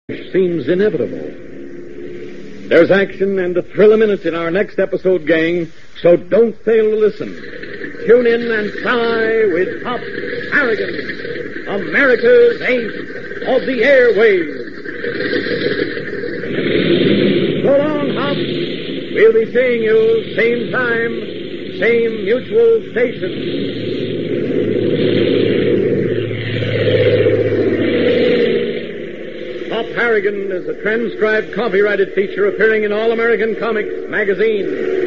seems inevitable. There's action and a thrill a minute in our next episode, gang, so don't fail to listen. Tune in and fly with Hop Harrigan, America's ace of the airwaves. So long, Hop. We'll be seeing you same time, same mutual station. Hop Harrigan is a transcribed, copyrighted feature appearing in All American Comics magazine.